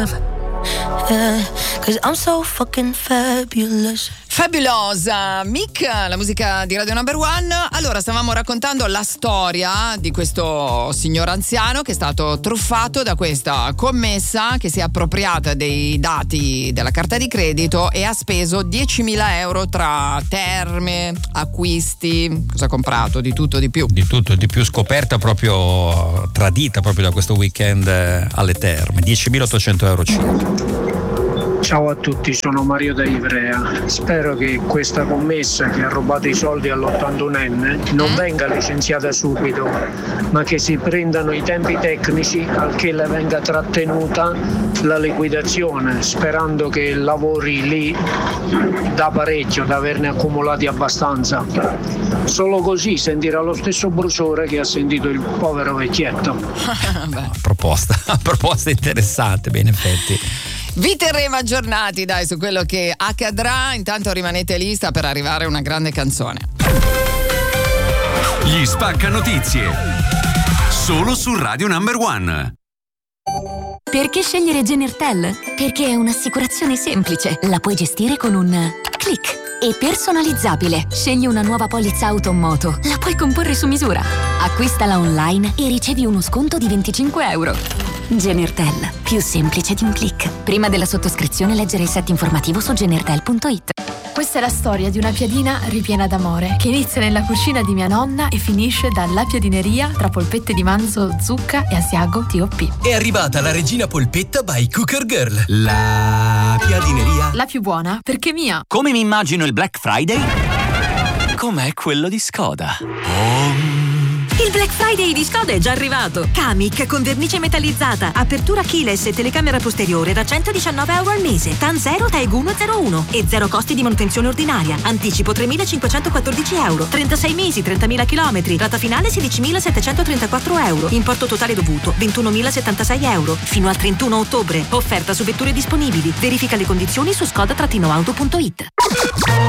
'Cause I'm so fucking fabulous. Fabulosa, Mick, la musica di Radio Number One. Allora, stavamo raccontando la storia di questo signor anziano che è stato truffato da questa commessa che si è appropriata dei dati della carta di credito e ha speso 10.000 euro tra terme, acquisti, cosa ha comprato, di tutto di più. Di tutto di più, scoperta proprio, tradita proprio da questo weekend alle terme, 10.800 euro circa. Ciao a tutti, sono Mario da Ivrea. Spero che questa commessa che ha rubato i soldi all'81enne non venga licenziata subito, ma che si prendano i tempi tecnici al che le venga trattenuta la liquidazione, sperando che lavori lì da parecchio, da averne accumulati abbastanza. Solo così sentirà lo stesso bruciore che ha sentito il povero vecchietto. Proposta interessante, beh, in effetti. Vi terremo aggiornati, dai, su quello che accadrà. Intanto rimanete lì, sta per arrivare una grande canzone. Gli Spacca Notizie, solo su Radio Number One. Perché scegliere Genertel? Perché è un'assicurazione semplice, la puoi gestire con un click. E personalizzabile. Scegli una nuova polizza auto o moto, la puoi comporre su misura. Acquistala online e ricevi uno sconto di 25 euro. Genertel, più semplice di un click. Prima della sottoscrizione leggere il set informativo su genertel.it. Questa è la storia di una piadina ripiena d'amore che inizia nella cucina di mia nonna e finisce dalla piadineria tra polpette di manzo, zucca e asiago T.O.P. È arrivata la regina polpetta by Cooker Girl. La piadineria. La più buona perché mia. Come mi immagino il Black Friday? Com'è quello di Skoda. Il Black Friday di Skoda è già arrivato. Kamiq con vernice metallizzata, apertura keyless e telecamera posteriore da 119 euro al mese. TAN 0 TAEG 101 e 0 costi di manutenzione ordinaria. Anticipo 3.514 euro. 36 mesi, 30.000 chilometri. Rata finale 16.734 euro. Importo totale dovuto 21.076 euro. Fino al 31 ottobre. Offerta su vetture disponibili. Verifica le condizioni su skoda-auto.it.